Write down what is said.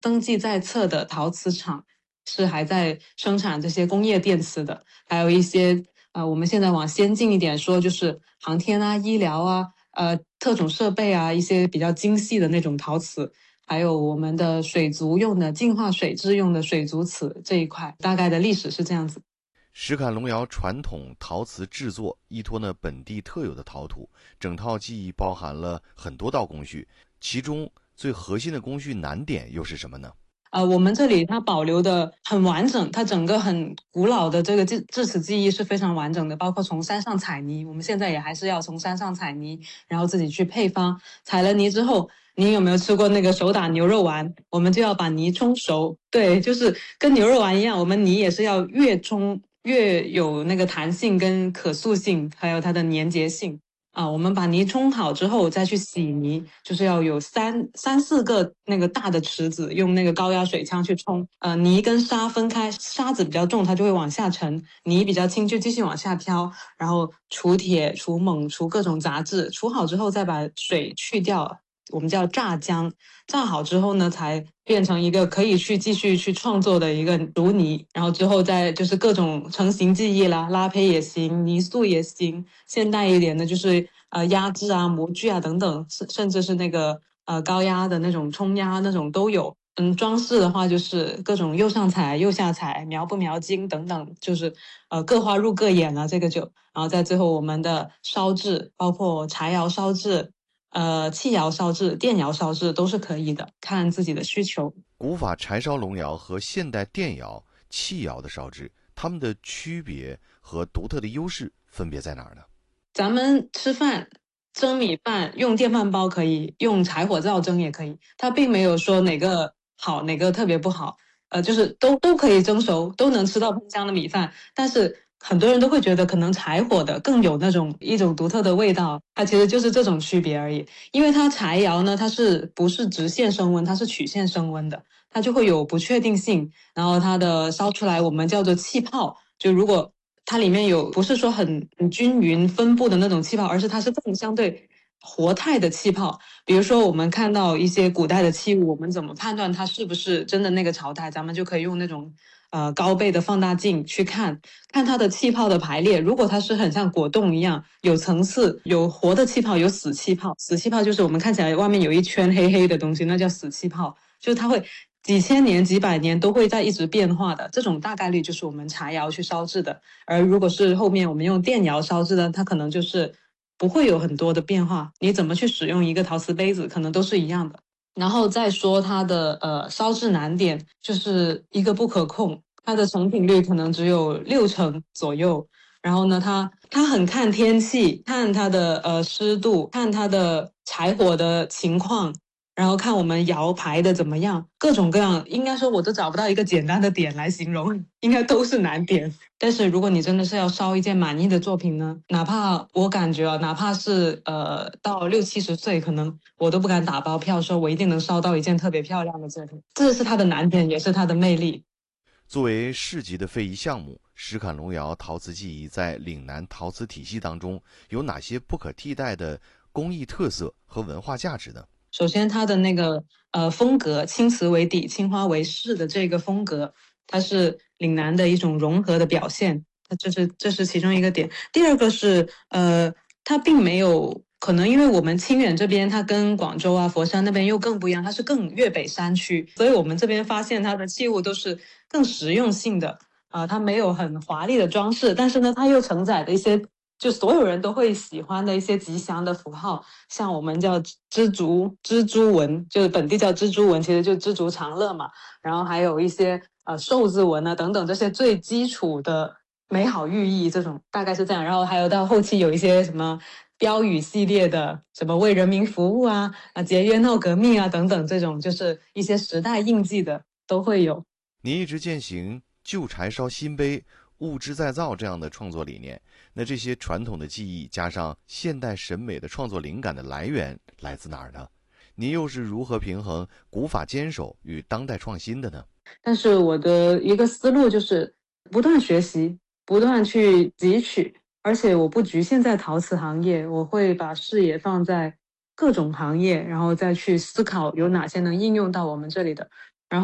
登记在册的陶瓷厂是还在生产这些工业电瓷的，还有一些我们现在往先进一点说，就是航天啊、医疗啊、特种设备啊，一些比较精细的那种陶瓷，还有我们的水族用的净化水质用的水族瓷这一块，大概的历史是这样子。 石坎龙窑传统陶瓷制作依托呢本地特有的陶土，整套技艺包含了很多道工序，其中最核心的工序难点又是什么呢？ 我们这里它保留的很完整，它整个很古老的这个制瓷技艺是非常完整的，包括从山上采泥，我们现在也还是要从山上采泥，然后自己去配方。采了泥之后，你有没有吃过那个手打牛肉丸？我们就要把泥冲熟，对，就是跟牛肉丸一样，我们泥也是要越冲越有那个弹性跟可塑性，还有它的粘结性。我们把泥冲好之后再去洗泥，就是要有三四个那个大的池子，用那个高压水枪去冲。泥跟沙分开，沙子比较重，它就会往下沉；泥比较轻，就继续往下飘。然后除铁、除锰、除各种杂质，除好之后再把水去掉，我们叫榨浆。榨好之后呢，才变成一个可以去继续去创作的一个竹泥，然后之后再就是各种成型技艺啦，拉胚也行，泥塑也行，现代一点的就是压制啊、模具啊等等，甚至是那个高压的那种冲压那种都有。装饰的话就是各种右上彩、右下彩、描不描金等等，就是各花入各眼了。这个就，然后在最后我们的烧制，包括柴窑烧制。气窑烧制、电窑烧制都是可以的，看自己的需求。 古法柴烧龙窑和现代电窑、气窑的烧制，它们的区别和独特的优势分别在哪儿呢？ 咱们吃饭蒸米饭用电饭煲可以，用柴火灶蒸也可以，它并没有说哪个好哪个特别不好，就是都可以蒸熟，都能吃到喷香的米饭，但是很多人都会觉得可能柴火的更有那种一种独特的味道，它其实就是这种区别而已。因为它柴窑呢，它是不是直线升温，它是曲线升温的，它就会有不确定性，然后它的烧出来我们叫做气泡，就如果它里面有不是说很均匀分布的那种气泡，而是它是更相对活态的气泡。比如说我们看到一些古代的器物，我们怎么判断它是不是真的那个朝代？咱们就可以用那种高倍的放大镜去看它的气泡的排列。如果它是很像果冻一样有层次，有活的气泡，有死气泡。死气泡就是我们看起来外面有一圈黑黑的东西，那叫死气泡，就是它会几千年、几百年都会在一直变化的，这种大概率就是我们柴窑去烧制的。而如果是后面我们用电窑烧制的，它可能就是不会有很多的变化。你怎么去使用一个陶瓷杯子，可能都是一样的。然后再说它的烧制难点，就是一个不可控，它的成品率可能只有60%左右。然后呢，它很看天气，看它的湿度，看它的柴火的情况，然后看我们窑排的怎么样，各种各样，应该说我都找不到一个简单的点来形容，应该都是难点。但是如果你真的是要烧一件满意的作品呢，哪怕我感觉哪怕是到60、70岁，可能我都不敢打包票说我一定能烧到一件特别漂亮的作品，这是它的难点，也是它的魅力。 作为市级的非遗项目，石坎龙窑陶瓷技艺在岭南陶瓷体系当中有哪些不可替代的工艺特色和文化价值呢？ 首先，它的那个风格，青瓷为底，青花为饰的这个风格，它是岭南的一种融合的表现，这是其中一个点。第二个是它并没有可能，因为我们清远这边它跟广州啊、佛山那边又更不一样，它是更粤北山区，所以我们这边发现它的器物都是更实用性的它没有很华丽的装饰，但是呢，它又承载的一些就所有人都会喜欢的一些吉祥的符号，像我们叫蜘蛛纹，就是本地叫蜘蛛纹，其实就知足常乐嘛。然后还有一些寿字纹啊等等这些最基础的美好寓意，这种大概是这样。然后还有到后期有一些什么标语系列的，什么为人民服务啊、节约闹革命啊等等，这种就是一些时代印记的都会有。 您一直践行旧柴烧新杯、物质再造这样的创作理念，那这些传统的技艺加上现代审美的创作灵感的来源来自哪儿呢？您又是如何平衡古法坚守与当代创新的呢？ 但是我的一个思路就是不断学习，不断去汲取，而且我不局限在陶瓷行业，我会把视野放在各种行业，然后再去思考有哪些能应用到我们这里的。